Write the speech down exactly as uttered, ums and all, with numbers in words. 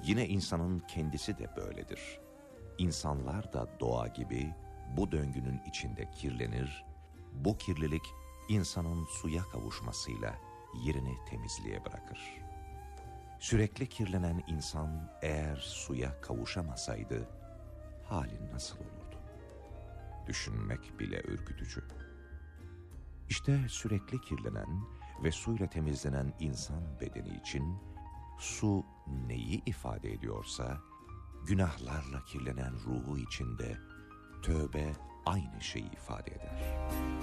Yine insanın kendisi de böyledir. İnsanlar da doğa gibi bu döngünün içinde kirlenir, bu kirlilik insanın suya kavuşmasıyla yerini temizliğe bırakır. Sürekli kirlenen insan eğer suya kavuşamasaydı hali nasıl olurdu? Düşünmek bile ürkütücü. İşte sürekli kirlenen ve suyla temizlenen insan bedeni için su neyi ifade ediyorsa, günahlarla kirlenen ruhu içinde tövbe aynı şeyi ifade eder.